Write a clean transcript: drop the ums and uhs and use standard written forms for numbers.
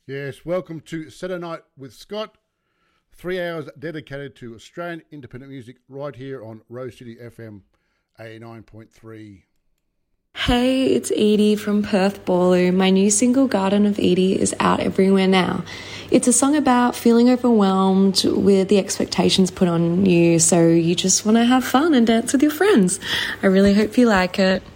Yes, welcome to Saturday Night with Scott. 3 hours dedicated to Australian independent music right here on Rose City FM 89.3. Hey, it's Edie from Perth Balloo. My new single, Garden of Edie, is out everywhere now. It's a song about feeling overwhelmed with the expectations put on you, so you just want to have fun and dance with your friends. I really hope you like it.